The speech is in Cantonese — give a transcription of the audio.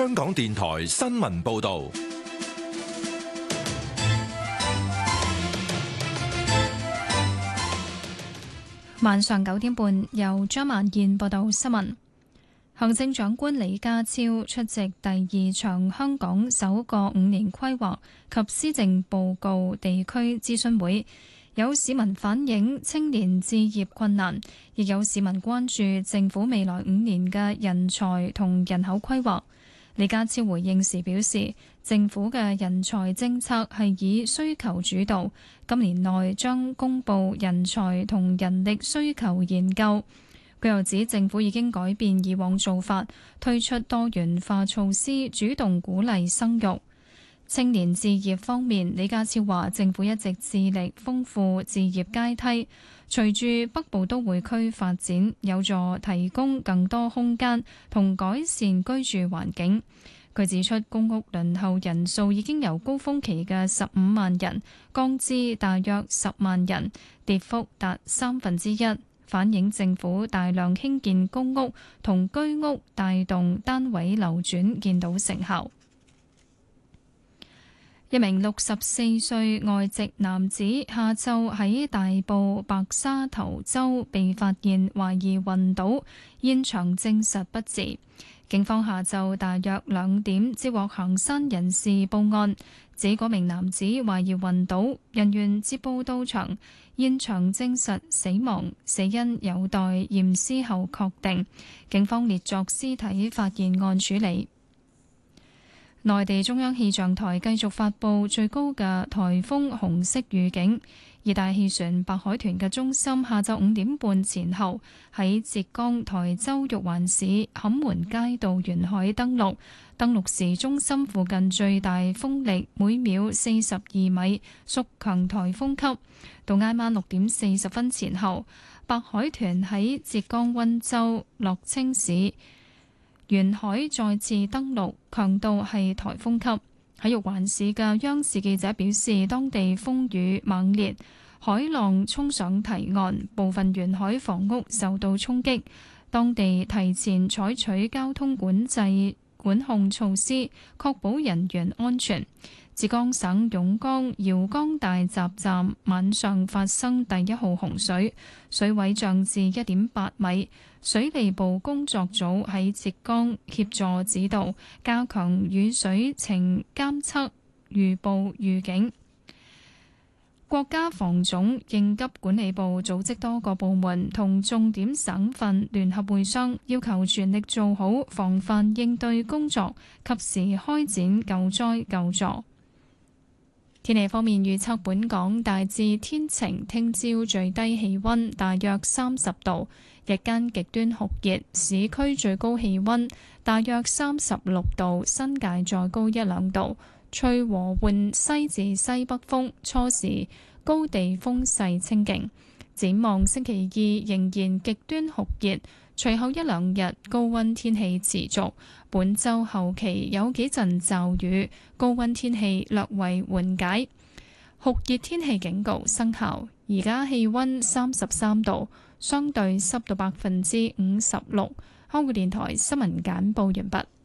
香港電台新聞報道。 晚上9點半，由張曼燕報道新聞。行政長官李家超出席第2場香港首個5年規劃及施政報告地區諮詢會，有市民反映青年置業困難，亦有市民關注政府未來5年嘅人才同人口規劃。李家超回應時表示，政府嘅人才政策係以需求主導，今年內將公布人才同人力需求研究。佢又指政府已經改變以往做法，推出多元化措施，主動鼓勵生育。青年置業方面，李家超話政府一直致力豐富置業階梯，隨住北部都會區發展，有助提供更多空間同改善居住環境。佢指出，公屋輪候人數已經由高峰期嘅15萬人降至大約10萬人，跌幅達1/3，反映政府大量興建公屋同居屋，帶動單位流轉，見到成效。一名64歲外籍男子下晝喺大埔白沙頭洲被發現懷疑暈倒，現場證實不治。警方下晝大約2點接獲行山人士報案，指嗰名男子懷疑暈倒，人員接報到場，現場證實死亡，死因有待驗屍後確定。警方列作屍體發現案處理。內地中央氣象台繼續發布最高嘅颱風紅色預警，熱帶氣旋白海豚嘅中心下晝5點半前後喺浙江台州玉環市坎門街道沿海登陸，登陸時中心附近最大風力每秒42米，屬強颱風級。到挨晚6點40分前後，白海豚喺浙江溫州樂清市沿海再次登陸，強度係颱風級。喺玉環市嘅央視記者表示，當地風雨猛烈，海浪衝上堤岸，部分沿海房屋受到衝擊。當地提前採取交通管控措施，確保人員安全。浙江省甬江瑤江大閘站晚上發生第1號洪水，水位漲至1.8米。水利部工作組喺浙江協助指導，加強雨水情監測、預報預警。國家防總應急管理部組織多個部門同重點省份聯合會商，要求全力做好防範應對工作，及時開展救災救助。天氣方面預測，本港大致天晴，聽朝最低氣溫大約30度，日間極端酷熱，市區最高氣溫大約36度，新界再高1-2度，吹和緩西至西北風，初時高地風勢清勁。展望星期2仍然極端酷熱，隨後1-2日高溫天氣持續，本周後期有幾陣驟雨，高溫天氣略為緩解，酷熱天氣警告生效。而家氣溫33度，相對濕度56%。香港電台新聞簡報完畢。